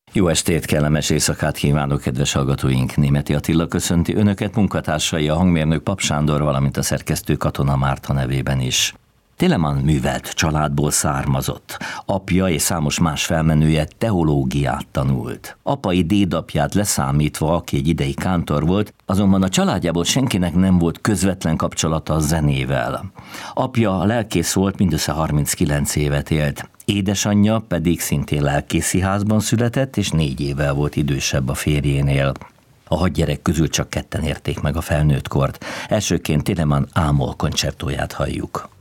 Jó estét, kellemes éjszakát kívánok, kedves hallgatóink! Németi Attila köszönti önöket, munkatársai a hangmérnök Pap Sándor, valamint a szerkesztő Katona Márta nevében is. Telemann művelt családból származott. Apja és számos más felmenője teológiát tanult. Apai dédapját leszámítva, aki egy ideig kántor volt, azonban a családjából senkinek nem volt közvetlen kapcsolata a zenével. Apja lelkész volt, mindössze 39 évet élt. Édesanyja pedig szintén lelkészi házban született, és 4 évvel volt idősebb a férjénél. A 6 gyerek közül csak 2 érték meg a felnőttkort. Elsőként Telemann A-moll koncertóját halljuk.